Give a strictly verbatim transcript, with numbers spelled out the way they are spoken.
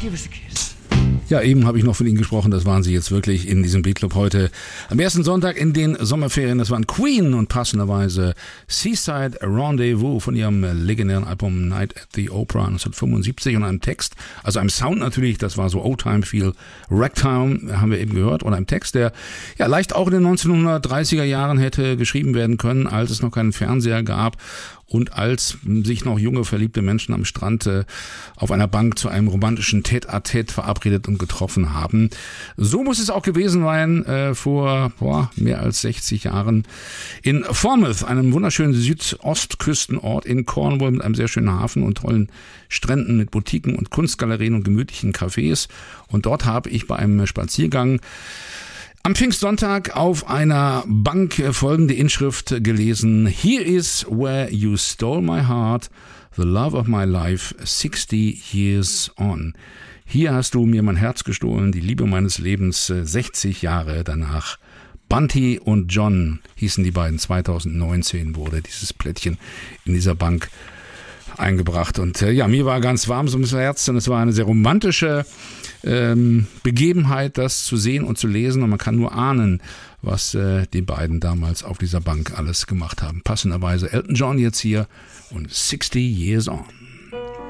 Give us a kiss. Ja, eben habe ich noch von Ihnen gesprochen, das waren Sie jetzt wirklich in diesem Beatclub heute. Am ersten Sonntag in den Sommerferien, das waren Queen und passenderweise Seaside Rendezvous von ihrem legendären Album Night at the Opera neunzehnhundertfünfundsiebzig und einem Text, also einem Sound natürlich, das war so Old-Time-Feel, Ragtime haben wir eben gehört, und einem Text, der ja leicht auch in den neunzehnhundertdreißiger Jahren hätte geschrieben werden können, als es noch keinen Fernseher gab. Und als sich noch junge, verliebte Menschen am Strand äh, auf einer Bank zu einem romantischen Tête-à-Tête verabredet und getroffen haben. So muss es auch gewesen sein äh, vor boah, mehr als sechzig Jahren in Falmouth, einem wunderschönen Südostküstenort in Cornwall mit einem sehr schönen Hafen und tollen Stränden mit Boutiquen und Kunstgalerien und gemütlichen Cafés. Und dort habe ich bei einem Spaziergang am Pfingstsonntag auf einer Bank folgende Inschrift gelesen: Here is where you stole my heart, the love of my life, sixty years on. Hier hast du mir mein Herz gestohlen, die Liebe meines Lebens, sechzig Jahre danach. Bunty und John hießen die beiden. zweitausendneunzehn wurde dieses Plättchen in dieser Bank eingebracht. Und äh, ja, mir war ganz warm so ums Herz, und es war eine sehr romantische ähm, Begebenheit, das zu sehen und zu lesen. Und man kann nur ahnen, was äh, die beiden damals auf dieser Bank alles gemacht haben. Passenderweise Elton John jetzt hier und sixty years on.